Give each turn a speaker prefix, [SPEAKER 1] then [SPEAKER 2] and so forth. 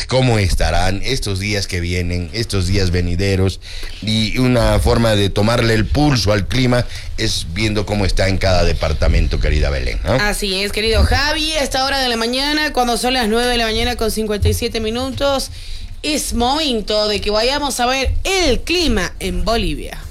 [SPEAKER 1] es cómo estarán estos días que vienen, estos días venideros, y una forma de tomarle el pulso al clima es viendo cómo está en cada departamento, querida Belén, ¿no?
[SPEAKER 2] Así es, querido Javi, a esta hora de la mañana, cuando son las 9 de la mañana con 57 minutos, es momento de que vayamos a ver el clima en Bolivia.